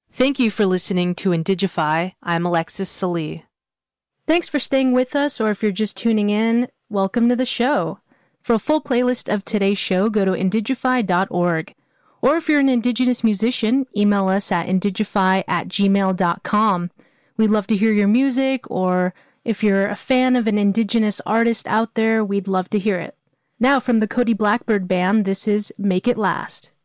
Thank you for listening to Indigify. I'm Alexis Salee. Thanks for staying with us, or if you're just tuning in, welcome to the show. For a full playlist of today's show, go to indigify.org. Or if you're an Indigenous musician, email us at indigify@gmail.com. We'd love to hear your music, or if you're a fan of an Indigenous artist out there, we'd love to hear it. Now, from the Cody Blackbird Band, this is Make It Last.